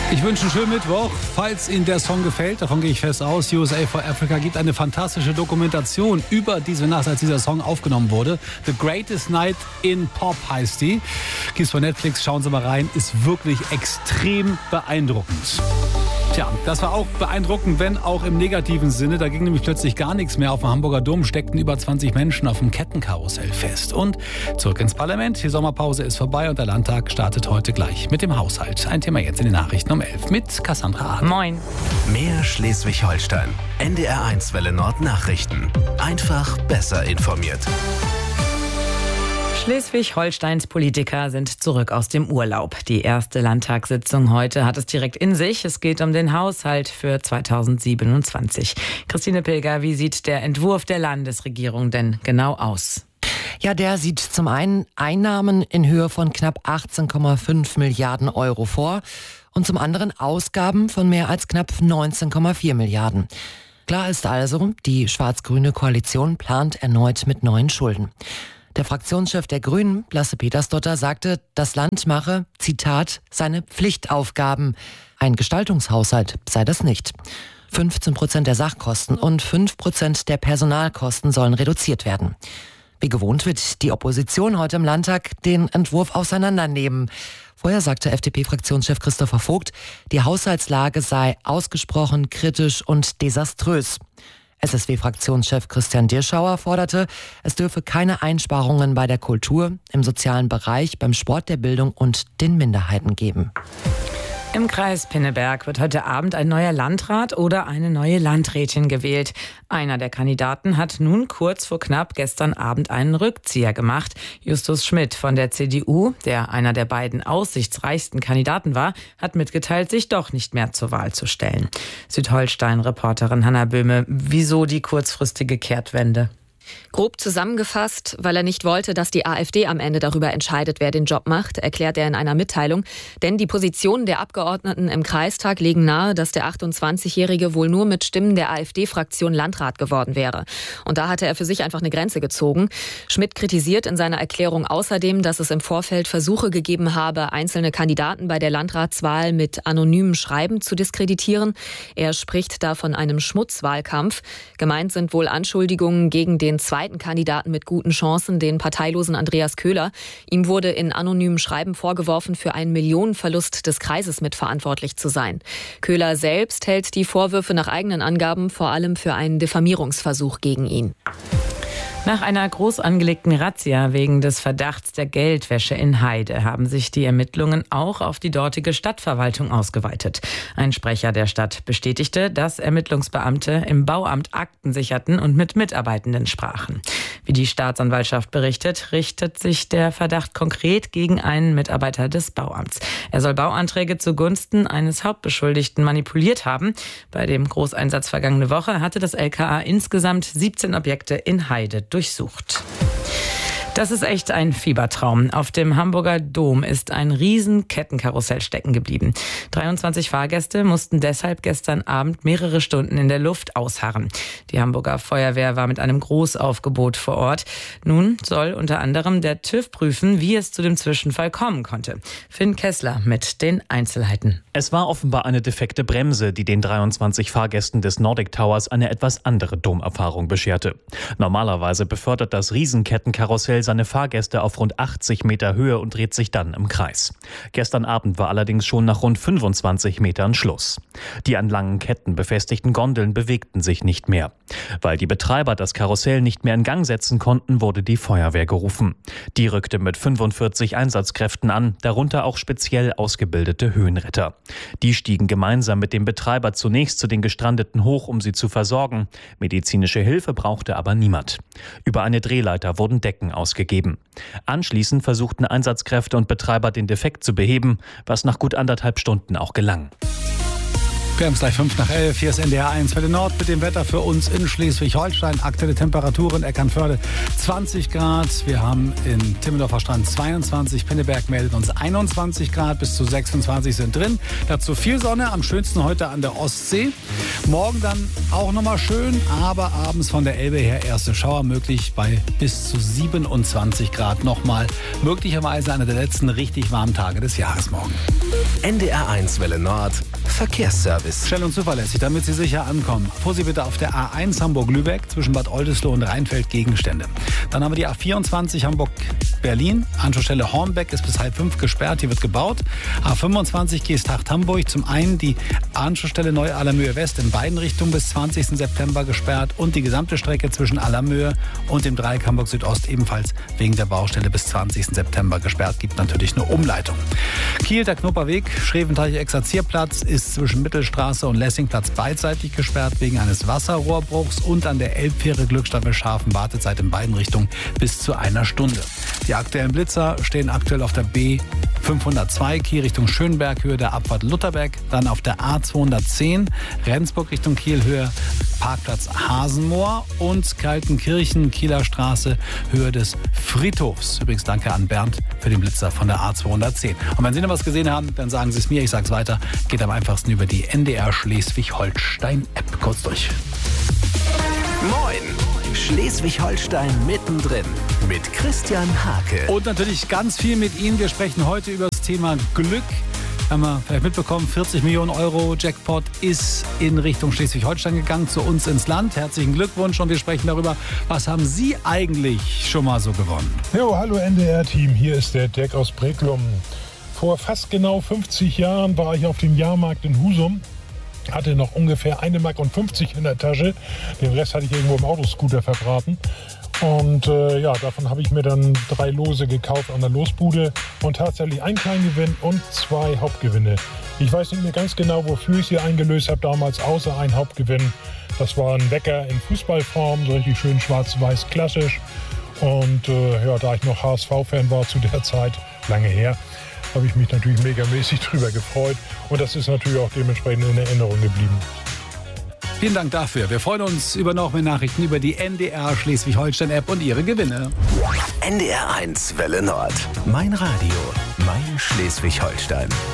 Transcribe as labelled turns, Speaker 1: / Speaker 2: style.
Speaker 1: Ich wünsche einen schönen Mittwoch. Falls Ihnen der Song gefällt, davon gehe ich fest aus, USA for Africa gibt eine fantastische Dokumentation über diese Nacht, als dieser Song aufgenommen wurde. The Greatest Night in Pop heißt die. Gibt's bei Netflix, schauen Sie mal rein. Ist wirklich extrem beeindruckend. Tja, das war auch beeindruckend, wenn auch im negativen Sinne. Da ging nämlich plötzlich gar nichts mehr. Auf dem Hamburger Dom steckten über 20 Menschen auf dem Kettenkarussell fest. Und zurück ins Parlament. Die Sommerpause ist vorbei und der Landtag startet heute gleich mit dem Haushalt. Ein Thema jetzt in den Nachrichten um 11 mit Cassandra Hahn.
Speaker 2: Moin.
Speaker 3: Mehr Schleswig-Holstein. NDR1 Welle Nord Nachrichten. Einfach besser informiert.
Speaker 2: Schleswig-Holsteins Politiker sind zurück aus dem Urlaub. Die erste Landtagssitzung heute hat es direkt in sich. Es geht um den Haushalt für 2027. Christine Pilger, wie sieht der Entwurf der Landesregierung denn genau aus?
Speaker 4: Ja, der sieht zum einen Einnahmen in Höhe von knapp 18,5 Milliarden Euro vor und zum anderen Ausgaben von mehr als knapp 19,4 Milliarden. Klar ist also, die schwarz-grüne Koalition plant erneut mit neuen Schulden. Der Fraktionschef der Grünen, Lasse Petersdotter, sagte, das Land mache, Zitat, seine Pflichtaufgaben. Ein Gestaltungshaushalt sei das nicht. 15% der Sachkosten und 5% der Personalkosten sollen reduziert werden. Wie gewohnt wird die Opposition heute im Landtag den Entwurf auseinandernehmen. Vorher sagte FDP-Fraktionschef Christopher Vogt, die Haushaltslage sei ausgesprochen kritisch und desaströs. SSW-Fraktionschef Christian Dirschauer forderte, es dürfe keine Einsparungen bei der Kultur, im sozialen Bereich, beim Sport, der Bildung und den Minderheiten geben.
Speaker 2: Im Kreis Pinneberg wird heute Abend ein neuer Landrat oder eine neue Landrätin gewählt. Einer der Kandidaten hat nun kurz vor knapp gestern Abend einen Rückzieher gemacht. Justus Schmidt von der CDU, der einer der beiden aussichtsreichsten Kandidaten war, hat mitgeteilt, sich doch nicht mehr zur Wahl zu stellen. Südholstein-Reporterin Hanna Böhme, wieso die kurzfristige Kehrtwende?
Speaker 5: Grob zusammengefasst, weil er nicht wollte, dass die AfD am Ende darüber entscheidet, wer den Job macht, erklärt er in einer Mitteilung. Denn die Positionen der Abgeordneten im Kreistag legen nahe, dass der 28-Jährige wohl nur mit Stimmen der AfD-Fraktion Landrat geworden wäre. Und da hatte er für sich einfach eine Grenze gezogen. Schmidt kritisiert in seiner Erklärung außerdem, dass es im Vorfeld Versuche gegeben habe, einzelne Kandidaten bei der Landratswahl mit anonymen Schreiben zu diskreditieren. Er spricht da von einem Schmutzwahlkampf. Gemeint sind wohl Anschuldigungen gegen den zweiten Kandidaten mit guten Chancen, den parteilosen Andreas Köhler. Ihm wurde in anonymen Schreiben vorgeworfen, für einen Millionenverlust des Kreises mitverantwortlich zu sein. Köhler selbst hält die Vorwürfe nach eigenen Angaben vor allem für einen Diffamierungsversuch gegen ihn.
Speaker 2: Nach einer groß angelegten Razzia wegen des Verdachts der Geldwäsche in Heide haben sich die Ermittlungen auch auf die dortige Stadtverwaltung ausgeweitet. Ein Sprecher der Stadt bestätigte, dass Ermittlungsbeamte im Bauamt Akten sicherten und mit Mitarbeitenden sprachen. Wie die Staatsanwaltschaft berichtet, richtet sich der Verdacht konkret gegen einen Mitarbeiter des Bauamts. Er soll Bauanträge zugunsten eines Hauptbeschuldigten manipuliert haben. Bei dem Großeinsatz vergangene Woche hatte das LKA insgesamt 17 Objekte in Heide durchsucht. Das ist echt ein Fiebertraum. Auf dem Hamburger Dom ist ein riesen Kettenkarussell stecken geblieben. 23 Fahrgäste mussten deshalb gestern Abend mehrere Stunden in der Luft ausharren. Die Hamburger Feuerwehr war mit einem Großaufgebot vor Ort. Nun soll unter anderem der TÜV prüfen, wie es zu dem Zwischenfall kommen konnte. Finn Kessler mit den Einzelheiten.
Speaker 6: Es war offenbar eine defekte Bremse, die den 23 Fahrgästen des Nordic Towers eine etwas andere Domerfahrung bescherte. Normalerweise befördert das Riesenkettenkarussell seine Fahrgäste auf rund 80 Meter Höhe und dreht sich dann im Kreis. Gestern Abend war allerdings schon nach rund 25 Metern Schluss. Die an langen Ketten befestigten Gondeln bewegten sich nicht mehr. Weil die Betreiber das Karussell nicht mehr in Gang setzen konnten, wurde die Feuerwehr gerufen. Die rückte mit 45 Einsatzkräften an, darunter auch speziell ausgebildete Höhenretter. Die stiegen gemeinsam mit dem Betreiber zunächst zu den Gestrandeten hoch, um sie zu versorgen. Medizinische Hilfe brauchte aber niemand. Über eine Drehleiter wurden Decken ausgegeben. Anschließend versuchten Einsatzkräfte und Betreiber den Defekt zu beheben, was nach gut 1,5 Stunden auch gelang.
Speaker 1: Wir haben es gleich 5:11. Hier ist NDR 1 Welle Nord mit dem Wetter für uns in Schleswig-Holstein. Aktuelle Temperaturen: Eckernförde 20 Grad. Wir haben in Timmendorfer Strand 22. Pinneberg meldet uns 21 Grad. Bis zu 26 sind drin. Dazu viel Sonne. Am schönsten heute an der Ostsee. Morgen dann auch nochmal schön. Aber abends von der Elbe her erste Schauer möglich bei bis zu 27 Grad. Nochmal möglicherweise einer der letzten richtig warmen Tage des Jahres morgen.
Speaker 3: NDR 1 Welle Nord. Verkehrsservice.
Speaker 1: Schnell und zuverlässig, damit Sie sicher ankommen. Vorsicht bitte auf der A1 Hamburg-Lübeck zwischen Bad Oldesloe und Rheinfeld Gegenstände. Dann haben wir die A24 Hamburg-Berlin. Anschlussstelle Hornbeck ist bis 4:30 gesperrt. Hier wird gebaut. A25 Geesthacht-Hamburg. Zum einen die Anschlussstelle Neu-Allermöhe West in beiden Richtungen bis 20. September gesperrt. Und die gesamte Strecke zwischen Allermöhe und dem Dreieck Hamburg Südost ebenfalls wegen der Baustelle bis 20. September gesperrt. Gibt natürlich eine Umleitung. Kiel, der Knupperweg, Schreventeich-Exerzierplatz ist zwischen Mittelstraße und Lessingplatz beidseitig gesperrt wegen eines Wasserrohrbruchs und an der Elbfähre Glückstaffel Scharfen Wartezeit in beiden Richtungen bis zu 1 Stunde. Die aktuellen Blitzer stehen aktuell auf der B502 Kiel Richtung Schönberg, Höhe der Abfahrt Lutherberg, dann auf der A210 Rendsburg Richtung Kiel, Höhe Parkplatz Hasenmoor und Kaltenkirchen, Kieler Straße, Höhe des Friedhofs. Übrigens danke an Bernd für den Blitzer von der A210. Und wenn Sie noch was gesehen haben, dann sagen Sie es mir, ich sage es weiter. Geht am einfachsten über die NDR Schleswig-Holstein-App. Kurz durch.
Speaker 3: Moin! Schleswig-Holstein mittendrin mit Christian Hake.
Speaker 1: Und natürlich ganz viel mit Ihnen. Wir sprechen heute über das Thema Glück. Haben wir vielleicht mitbekommen, 40 Millionen Euro Jackpot ist in Richtung Schleswig-Holstein gegangen, zu uns ins Land. Herzlichen Glückwunsch und wir sprechen darüber, was haben Sie eigentlich schon mal so gewonnen?
Speaker 7: Jo, hallo NDR-Team, hier ist der Deck aus Breklum. Vor fast genau 50 Jahren war ich auf dem Jahrmarkt in Husum, hatte noch ungefähr 1,50 Mark in der Tasche. Den Rest hatte ich irgendwo im Autoscooter verbraten. Und davon habe ich mir dann 3 Lose gekauft an der Losbude und tatsächlich einen Kleingewinn und 2 Hauptgewinne. Ich weiß nicht mehr ganz genau, wofür ich sie eingelöst habe damals, außer ein Hauptgewinn. Das war ein Wecker in Fußballform, so richtig schön schwarz-weiß klassisch. Und da ich noch HSV-Fan war zu der Zeit, lange her, habe ich mich natürlich megamäßig drüber gefreut. Und das ist natürlich auch dementsprechend in Erinnerung geblieben.
Speaker 1: Vielen Dank dafür. Wir freuen uns über noch mehr Nachrichten über die NDR Schleswig-Holstein-App und ihre Gewinne.
Speaker 3: NDR 1 Welle Nord. Mein Radio. Mein Schleswig-Holstein.